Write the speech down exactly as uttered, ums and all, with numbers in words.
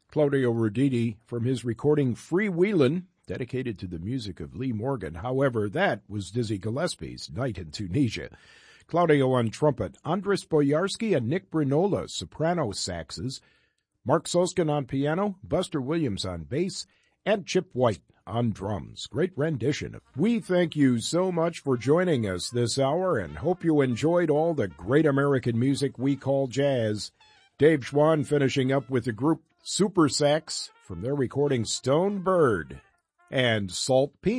Claudio Roditi from his recording Freewheelin', dedicated to the music of Lee Morgan. However, that was Dizzy Gillespie's Night in Tunisia. Claudio on trumpet, Andres Boyarsky and Nick Brinola, soprano saxes, Mark Soskin on piano, Buster Williams on bass, and Chip White on drums. Great rendition. We thank you so much for joining us this hour and hope you enjoyed all the great American music we call jazz. Dave Schwann finishing up with the group Super Sax from their recording Stone Bird and Salt Peanut.